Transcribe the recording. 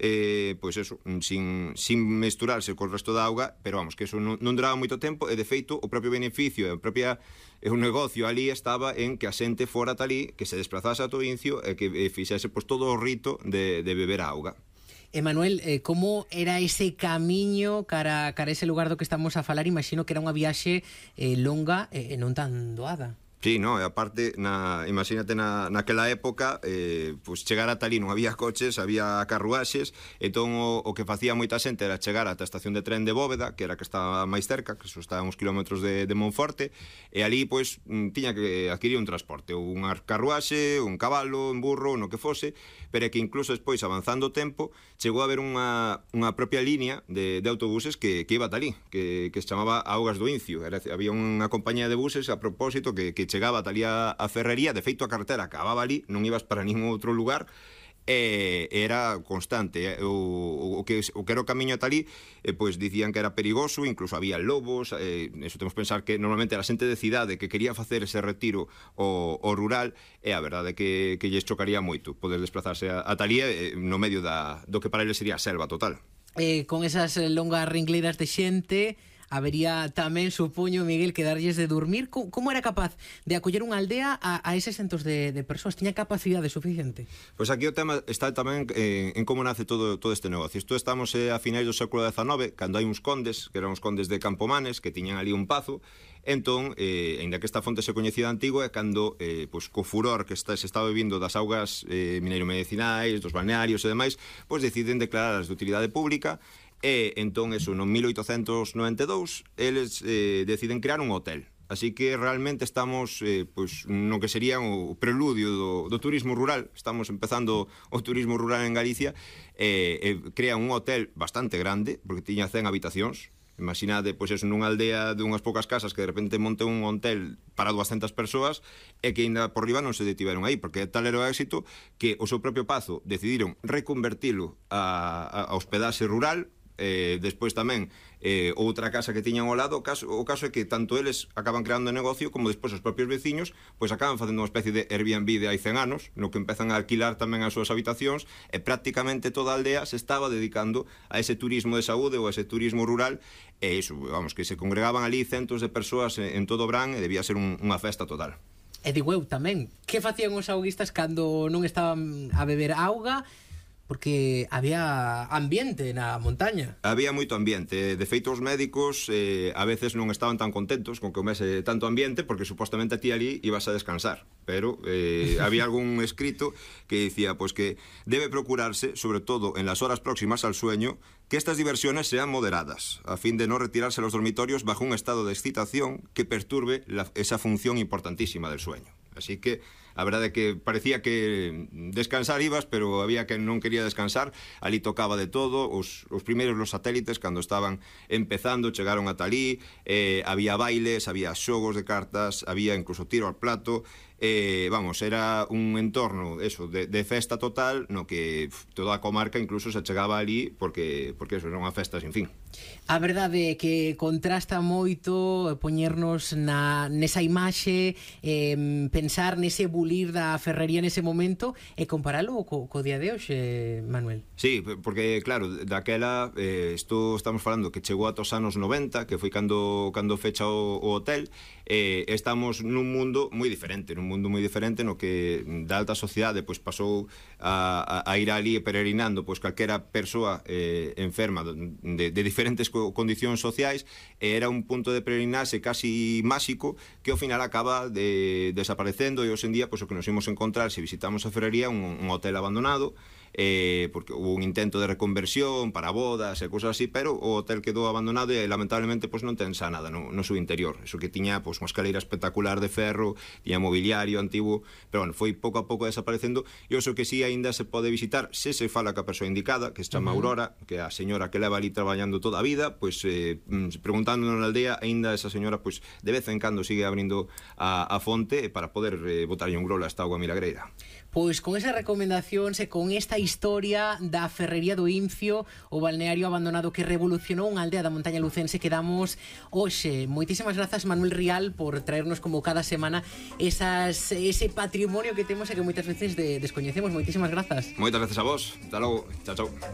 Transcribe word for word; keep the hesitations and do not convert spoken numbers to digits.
eh, pois eso, sin, sin mesturarse co resto da auga, pero vamos, que eso non, non duraba moito tempo, e de feito o propio beneficio, a propia e o negocio ali estaba en que a xente fora talí, que se desplazase a Toincio e que e fixese pois, todo o rito de, de beber a auga. Emanuel, eh, como era ese camiño cara, cara ese lugar do que estamos a falar? Imagino que era unha viaxe eh, longa e eh, non tan doada. Sí, no, e aparte, na, imagínate na, naquela época, eh, pues chegar ata ali non había coches, había carruaxes, entón o, o que facía moita xente era chegar ata a estación de tren de Bóveda, que era que estaba máis cerca, que eso está a uns kilómetros de, de Monforte, e ali, pois, tiña que adquirir un transporte, unha carruaxe, un cabalo, un burro, no que fose, pero é que incluso despois, avanzando o tempo, chegou a haber unha, unha propia línea de, de autobuses que, que iba ata ali, que, que se chamaba Augas do Incio. Era, había unha compañía de buses a propósito que, que chegaba ata ali a, a Ferrería, de feito a carretera acababa ali, non ibas para ningún outro lugar, e era constante. O, o, que, o que era o camiño ata ali, eh, pois dicían que era perigoso, incluso había lobos, eh, eso temos que pensar que normalmente era xente de cidade que quería facer ese retiro ao, ao rural, e a verdade que, que lles chocaría moito poder desplazarse a, a talía eh, no medio da, do que para eles sería a selva total. Eh, con esas longas ringleiras de xente, habería tamén, supoño, Miguel, que darlles de dormir. Como, como era capaz de acoller unha aldea a, a eses centos de, de persoas? Tiña capacidade suficiente? Pois aquí o tema está tamén eh, en como nace todo, todo este negocio. Isto estamos eh, a finais do século dezanove, cando hai uns condes, que eran os condes de Campomanes, que tiñan ali un pazo. Entón, eh, ainda que esta fonte se coñecida antigo, é cando, eh, pois, co furor que está, se está bebindo das augas eh, mineiro-medicinais, dos balnearios e demais, pois deciden declaralas de utilidade pública. E entón, eso, no mil oitocentos noventa e dous, eles eh, deciden crear un hotel. Así que realmente estamos eh, pois, no que sería o preludio do, do turismo rural. Estamos empezando o turismo rural en Galicia. E eh, eh, crea un hotel bastante grande, porque tiña cen habitacións. Imaginade, pois eso, nunha aldea de unhas poucas casas que de repente monte un hotel para duascentas persoas e que ainda por riba non se detiveron aí, porque tal era o éxito que o seu propio pazo decidiron reconvertilo a, a, a hospedaxe rural. Eh, despois tamén eh, outra casa que tiñan ao lado. O caso, o caso é que tanto eles acaban creando negocio como despois os propios veciños pois acaban facendo unha especie de Airbnb de hai cen anos, no que empezan a alquilar tamén as súas habitacións, e prácticamente toda a aldea se estaba dedicando a ese turismo de saúde ou a ese turismo rural, e iso, vamos, que se congregaban ali centos de persoas en todo o Brán, e debía ser un, unha festa total. E digo eu tamén, que facían os auguistas cando non estaban a beber auga? Porque había ambiente na montaña. Había moito ambiente. De feito, os médicos eh, a veces non estaban tan contentos con que houvese tanto ambiente, porque supostamente a ti ali ibas a descansar. Pero eh, había algún escrito que dicía pues, que debe procurarse, sobre todo en las horas próximas al sueño, que estas diversiones sean moderadas, a fin de no retirarse a los dormitorios bajo un estado de excitación que perturbe la, esa función importantísima del sueño. Así que a verdade é que parecía que descansar ibas, pero había que non quería descansar. Ali tocaba de todo. Os, os primeiros los satélites, cando estaban empezando, chegaron ata ali. eh, Había bailes, había xogos de cartas, había incluso tiro al plato. Eh, vamos, era un entorno eso, de, de festa total, no que uf, toda a comarca incluso se chegaba ali, porque, porque eso era unha festa sin fin. A verdade é que contrasta moito poñernos na, nesa imaxe, eh, pensar nese bulir da ferrería nese momento e comparalo co, co día de hoxe, Manuel. Sí, porque claro, daquela eh, isto estamos falando que chegou ata os anos noventa, que foi cando, cando fecha o, o hotel. Eh, estamos nun mundo moi diferente, nun mundo moi diferente no que da alta sociedade pois pasou a, a, a ir ali peregrinando pois calquera persoa eh, enferma de, de diferentes condicións sociais, e era un punto de peregrinaxe casi máxico que ao final acaba de, desaparecendo, e hoxe en día pois o que nos imos encontrar se visitamos a ferrería un, un hotel abandonado, eh, porque hubo un intento de reconversión para bodas e cousas así, pero o hotel quedou abandonado e lamentablemente pois non ten xa nada no, no seu interior. Eso que tiña pois unha escaleira espectacular de ferro, tiña mobiliario antigo, pero bueno, foi pouco a pouco desaparecendo. E o que sí aínda se pode visitar, se se fala ca persoa indicada, que se chama Aurora, que é a señora que leva ali traballando toda a vida, pois eh, preguntando na aldea, aínda esa señora pois de vez en cando sigue abrindo a, a fonte para poder eh, botarlle un grolo a esta agua milagreira. Pois con esas recomendacións e con esta historia da Ferrería do Incio, o balneario abandonado que revolucionou unha aldea da montaña lucense, quedamos hoxe. Moitísimas grazas, Manuel Rial, por traernos como cada semana esas, ese patrimonio que temos e que moitas veces de, descoñecemos. Moitísimas grazas. Moitas gracias a vos. Hasta logo. Chao, chao.